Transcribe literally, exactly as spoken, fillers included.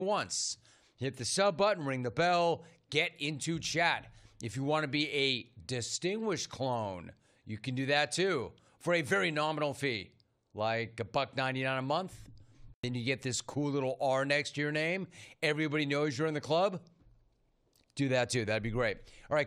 once. Hit the sub button, ring the bell, get into chat. If you want to be a distinguished clone, you can do that too for a very nominal fee, like a buck ninety-nine a month. Then you get this cool little R next to your name. Everybody knows you're in the club. Do that too. That'd be great. All right.